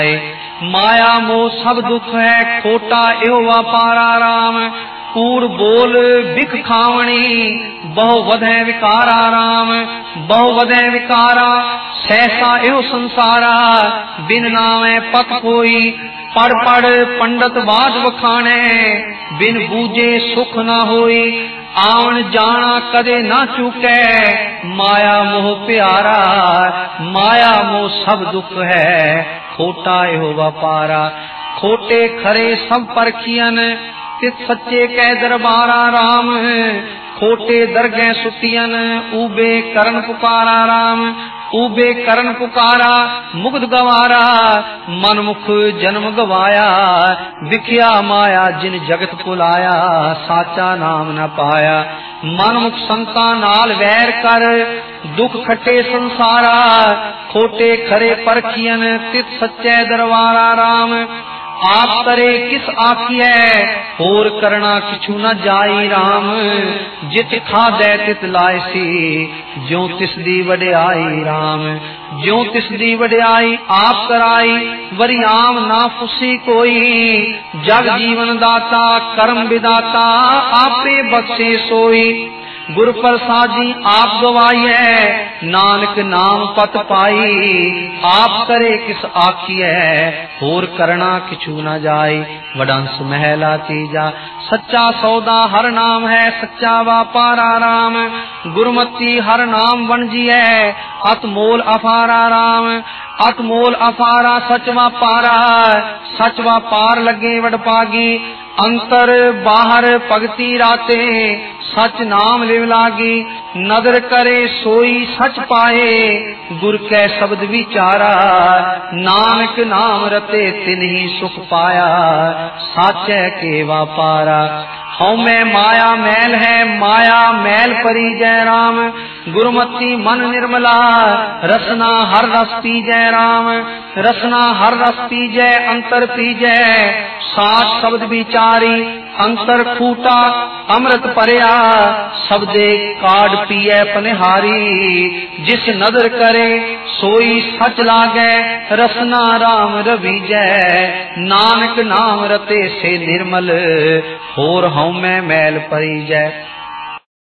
माया मोह सब दुख है खोटा एहो वापारा राम। कूड़ बोल बिख खावणी बहु वधै विकारा राम। बहु वधै विकारा सहसा एहो संसारा बिन नामे पत कोई। पढ़ पढ़ पंडित बात बखाने बिन बूझे सुख न होई। आवन जाना कदे ना चूके माया मोह प्यारा। माया मोह सब दुख है खोटा एहो वापारा। खोटे खरे सब परखियन तित सच्चे कै दरबारा राम। खोटे दरगह सुतियन ऊबे करन पुकारा राम। ऊबे करन पुकारा मुग्ध गवारा मनमुख जन्म गवाया। विख्या माया जिन जगत पुलाया साचा नाम न पाया। मनमुख संता नाल वैर कर दुख खटे संसारा। खोटे खरे परखियन तित सच्चे दरबारा राम। आप करे किस आखिए होर करना किछु न जाई राम। जित खादे तित लायसी ज्यों तिस दी वड्याई राम। ज्यों तिस दी वड्याई आप कराई वरियाम ना फुसी कोई। जग जीवन दाता कर्म विदाता आपे बख्शे सोई। गुर प्रसादी आप गवाइए नानक नाम पत पाई। आप करे किस आखिए होर करना किछु न जाई। वडंस महला तीजा सच्चा सौदा हर नाम है सच्चा वापारा राम। गुरमती हर नाम वणजिए अतमोल अफारा राम। अतमोल अफारा सच वापारा सच वापार लगे वडपागी। अंतर बाहर भगती राते सच नाम लिव लागी। नदर करे सोई सच पाए गुर कै शब्द विचारा। नानक नाम रते तिन्ही सुख पाया साचे के वापारा। हऊँ में माया मैल है माया मैल परी जय राम। गुरुमती मन निर्मला रसना हर रस पी जय राम। रसना हर रस पी जय अंतर पी जय सात शब्द विचारी। अंतर फूटा अमृत परया शब्दे काड पिए पनिहारी। जिस नदर करे सोई सच लागे रसना राम रवि जय। नानक नाम रते से निर्मल होर हऊँ में मैल परी जय।